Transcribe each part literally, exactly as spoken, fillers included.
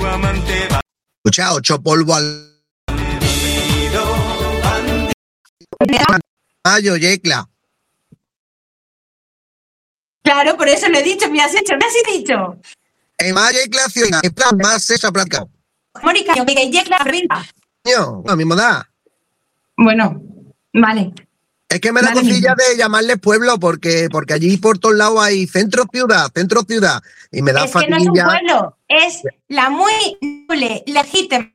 Escucha, ocho polvo al... Mayo, Yecla. Claro, por eso lo he dicho, me has hecho, me has dicho. En Mayo, Yecla, ciudad. En plan, más esa práctica. Mónica, yo y Yecla arriba. Coño, la misma da. Bueno, vale. Es que me da Vale, cosilla mismo. de llamarle pueblo porque, porque allí por todos lados hay centro ciudad, centro ciudad. Y me da Es que no es un fatiguilla. pueblo, es la muy noble, legítima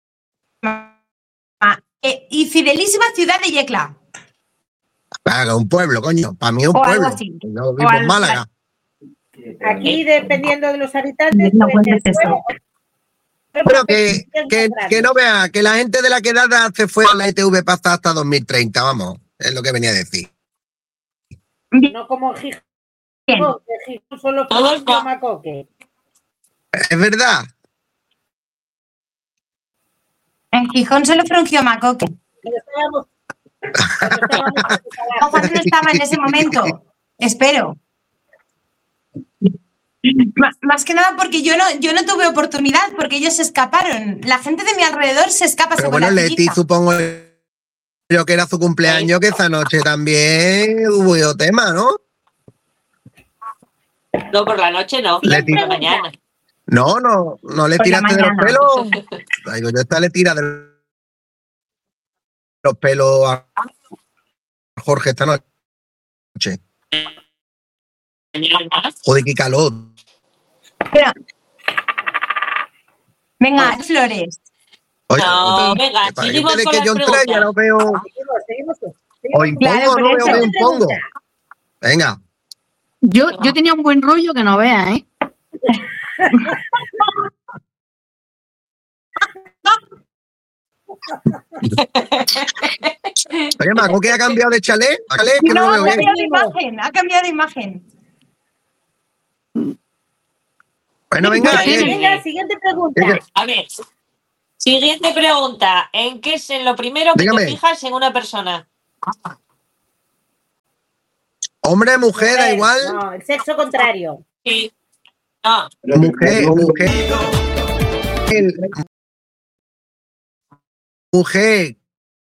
eh, y fidelísima ciudad de Yecla. Para un pueblo, coño. Para mí es un O algo pueblo. así. Yo vivo O en algo Málaga. Aquí, dependiendo de los habitantes, No puede ser cuentes eso. pueblo. Pero que, que, que no vea, que la gente de la quedada se fue a la I T V pasta hasta dos mil treinta, vamos. Es lo que venía a decir. No como Gijón, Bien. que Gijón solo fue Macoque. Es verdad. En Gijón solo frungió Macoque. Pero estábamos- pero estábamos- No, Juan no estaba en ese momento. Espero. M- Más que nada porque yo no, yo no tuve oportunidad, porque ellos se escaparon. La gente de mi alrededor se escapa. Pero se bueno, volatiza. Leti, supongo yo que era su cumpleaños, que esa noche también hubo tema, ¿no? No, por la noche no. Leti. Por la mañana. No, no, no le Por la tiraste de los mañana. pelos. Digo, yo esta le tira de los pelos a Jorge esta noche. Joder, qué calor. Pero- Venga, flores. Oye, No, oye, venga, que para seguimos gente de con que las yo entré ya preguntas. no veo. Seguimos, seguimos, O seguimos. impongo, Claro, por no veo eso. que impongo. Venga. Yo, yo tenía un buen rollo que no veas, ¿eh? Oye, Maco, ¿qué ha cambiado de chalet? ¿Chalet? Que no, No, lo ha veo bien. cambiado de imagen. Ha cambiado de imagen. Bueno, venga. Bueno, bien. Venga, siguiente pregunta. A ver. Siguiente pregunta. ¿En qué es en lo primero que Dígame. te fijas en una persona? Hombre, mujer, da igual. No, el sexo contrario. Sí. No. Mujer, mujer. Mujer.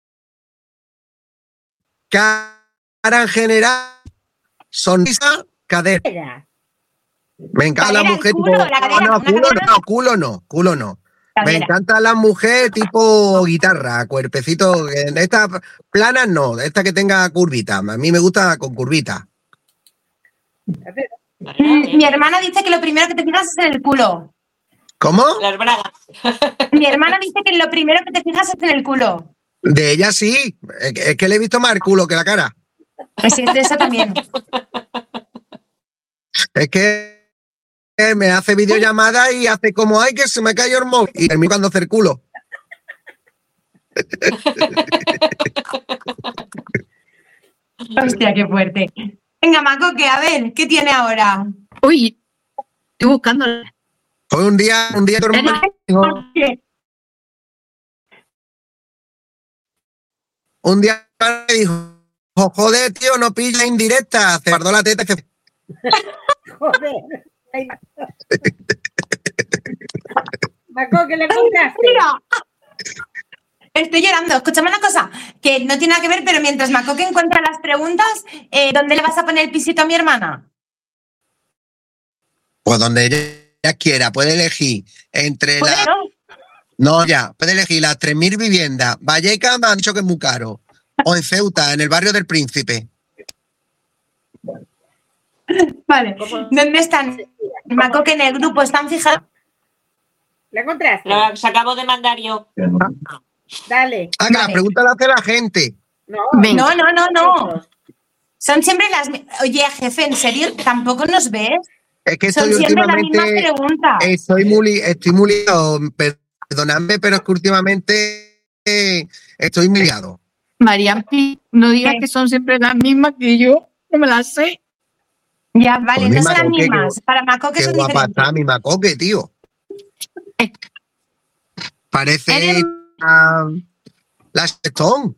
Cara en general. Sonrisa, cadera. Era. Me encanta la Cadera, mujer culo, tipo. la cadera, no, una culo cadera. no, culo no, culo no. Me Cadera. encanta la mujer tipo guitarra, cuerpecito. Estas planas no, esta que tenga curvita. A mí me gusta con curvita. Mm, Mi hermana dice que lo primero que te fijas es en el culo. ¿Cómo? Las bragas. Mi hermana dice que lo primero que te fijas es en el culo. De ella sí. Es que, es que le he visto más el culo que la cara. Pues sí, de eso también. Es que me hace videollamada y hace como, ay, que se me cayó el móvil. Y termino cuando hacer culo. Hostia, qué fuerte. Venga, Maco, que a ver, ¿qué tiene ahora? Uy, estoy buscando. Fue un día, un día tu hermano me dijo, ¿Qué? un día me dijo, joder, tío, no pilla indirecta. Se guardó la teta y se... Joder. Ay. Maco, ¿qué le contaste? Mira. Estoy llorando. Escúchame una cosa, que no tiene nada que ver, pero mientras Macoque encuentra las preguntas, eh, ¿dónde le vas a poner el pisito a mi hermana? Pues donde ella quiera, puede elegir entre ¿Puede, las... no? No, ya, puede elegir las tres mil viviendas. Vallecas me han dicho que es muy caro. O en Ceuta, en el barrio del Príncipe. Vale. ¿Dónde están? Macoque, en el grupo, ¿están fijados? ¿La encontraste? Las acabo de mandar yo. Dale. Ah, que Vale. la pregunta la hace la gente. No, Venga. No, no, no, no. Son siempre las... mi- Oye, jefe, ¿en serio? ¿Tampoco nos ves? Es que Son estoy siempre las mismas últimamente... preguntas. Estoy muy, li- estoy muy liado. Perdonadme, pero es que últimamente eh, estoy muy liado. Mariampi, no digas ¿Qué? que son siempre las mismas que yo. No me las sé. Ya, vale, Pues mi no son las Macoque, mismas. qué- Para Macoque Qué son guapa diferentes. está mi Macoque, tío. Parece Eres- la, la Stone.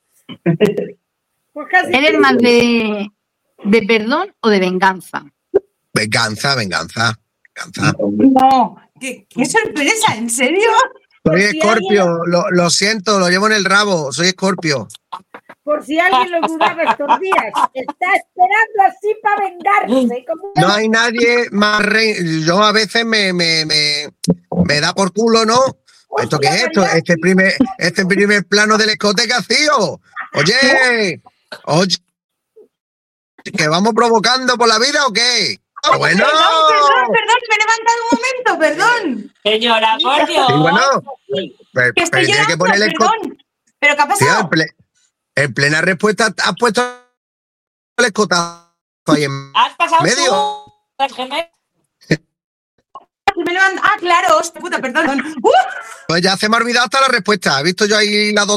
pues casi. ¿Eres más de, de perdón o de venganza? Venganza, venganza. Cansa. No, qué, qué sorpresa, ¿en serio? Por Soy si Escorpio, alguien- lo, lo siento, lo llevo en el rabo, soy Escorpio. Por si alguien lo dudaba estos días, está esperando así para vengarse. Como No hay nadie más rey. Yo a veces me, me, me, me da por culo, ¿no? ¿Esto qué es esto? Este primer, este primer plano del escote que ha sido. Oye, oye, ¿que vamos provocando por la vida o qué? Ah, bueno, Perdón, perdón, perdón, me he levantado un momento, perdón. Señora, por Dios. sí, bueno, pero, Que estoy pero tiene que llorando, poner el escote. perdón. ¿Pero qué ha Tío, pasado? en, ple- en plena respuesta has puesto el escotazo ahí en ¿Has pasado medio. tú, el gemelo? Me he levantado- Ah, claro, hostia puta, perdón. ¡Uh! Pues ya se me ha olvidado hasta la respuesta. He visto yo ahí la dos